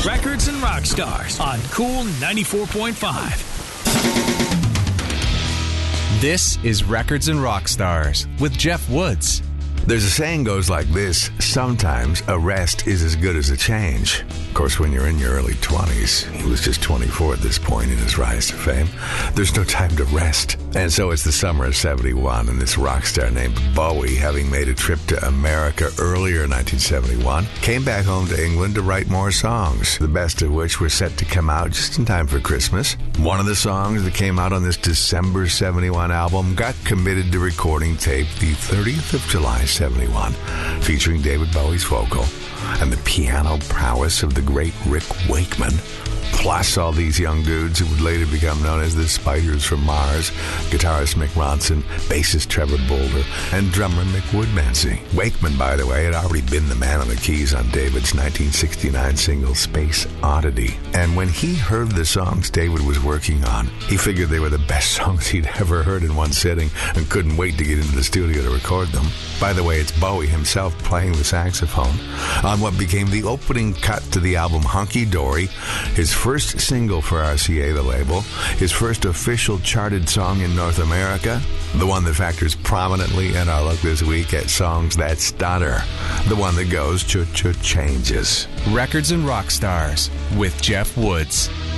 Records and Rock Stars on Cool 94.5. This is Records and Rock Stars with Jeff Woods. There's a saying goes like this: sometimes a rest is as good as a change. Of course, when you're in your early 20s, he was just 24 at this point in his rise to fame, there's no time to rest. And so it's the summer of 71, and this rock star named Bowie, having made a trip to America earlier in 1971, came back home to England to write more songs, the best of which were set to come out just in time for Christmas. One of the songs that came out on this December 71 album got committed to recording tape the 30th of July 71, featuring David Bowie's vocal and the piano prowess of the great Rick Wakeman, plus all these young dudes who would later become known as the Spiders from Mars, guitarist Mick Ronson, bassist Trevor Bolder, and drummer Mick Woodmansey. Wakeman, by the way, had already been the man on the keys on David's 1969 single Space Oddity. And when he heard the songs David was working on, he figured they were the best songs he'd ever heard in one sitting and couldn't wait to get into the studio to record them. By the way, it's Bowie himself playing the saxophone on what became the opening cut to the album Hunky Dory, his first single for RCA, the label, his first official charted song in North America, the one that factors prominently in our look this week at songs that stutter, the one that goes cha-cha changes. Records and Rock Stars with Jeff Woods.